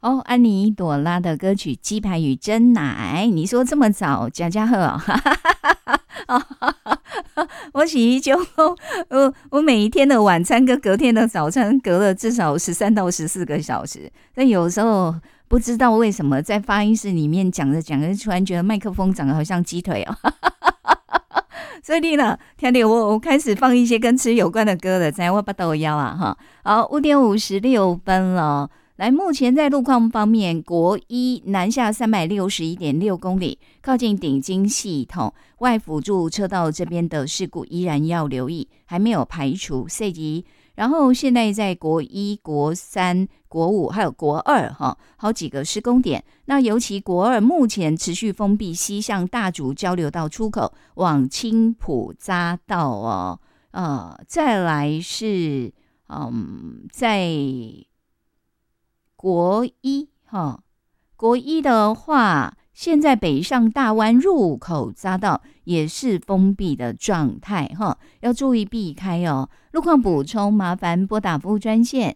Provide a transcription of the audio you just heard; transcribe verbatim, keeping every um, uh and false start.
哦，安妮朵拉的歌曲《鸡排与真奶》，你说这么早，贾家贺哦，我洗衣就我我每一天的晚餐跟隔天的早餐隔了至少十三到十四个小时，但有时候不知道为什么在发音室里面讲着讲着，突然觉得麦克风长得好像鸡腿哦。所以呢，听到我我开始放一些跟吃有关的歌了，在我把豆腰啊哈。好，五点五十六分了。来，目前在路况方面，国一南下三百六十一点六公里，靠近顶金系统外辅助车道这边的事故依然要留意，还没有排除四级。然后现在在国一、国三、国五还有国二哈，好几个施工点。那尤其国二目前持续封闭西向大竹交流道出口往青埔匝道哦。呃，再来是嗯，在国一哈，国一的话，现在北上大湾入口匝道也是封闭的状态哈，要注意避开哦。路况补充，麻烦拨打服务专线